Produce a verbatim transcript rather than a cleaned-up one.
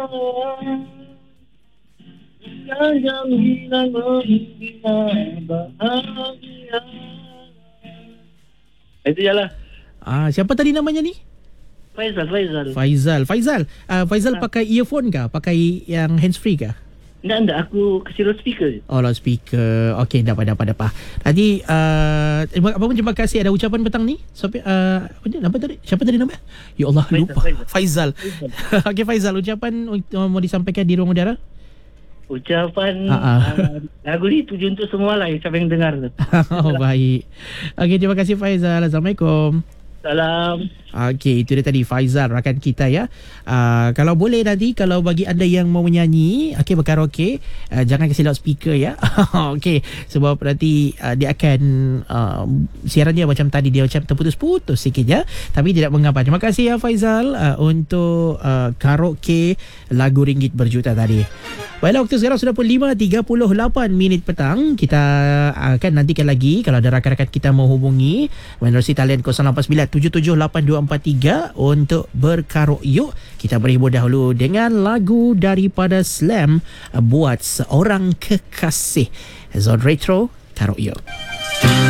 Yang jaminan membina bahagia. Itu je lah. Ah, siapa tadi namanya ni? Faizal, Faizal. Faizal. Faizal, uh, Faizal Ha. pakai earphone kah? Pakai yang handsfree kah? Tak, tak. Aku kasi loudspeaker je. Oh, loudspeaker. Okey, dapat, dapat, dapat. Tadi, uh, terima, apa pun terima kasih. Ada ucapan petang ni? Sopi, uh, apa ni? Nama tadi? Siapa tadi nama? Ya Allah, Faizal, lupa. Faizal. Faizal. Okey, Faizal. Ucapan uh, mau disampaikan di ruang udara? Ucapan Ha, ha. uh, lagu ni tuju untuk semua lah siapa yang dengar tu. Oh, baik. Okey, terima kasih Faizal. Assalamualaikum. Salam. Okey, itu dia tadi Faizal, rakan kita ya. Uh, kalau boleh nanti, kalau bagi anda yang mau menyanyi, okey, berkaraoke, uh, jangan kasi loudspeaker ya. Okey, sebab nanti uh, dia akan uh, siaran dia macam tadi, dia macam terputus-putus sikit ya. Tapi tidak mengapa. Terima kasih ya Faizal uh, untuk uh, karaoke lagu Ringgit Berjuta tadi. Baiklah, waktu sekarang sudah pukul lima tiga puluh lapan minit petang. Kita akan nantikan lagi kalau ada rakan-rakan kita mau hubungi menerusi talian kosong lapan sembilan tujuh tujuh lapan dua empat tiga untuk berkaraoke. Kita berhibur dahulu dengan lagu daripada Slam, Buat Seorang Kekasih. Zone Retro Karaoke.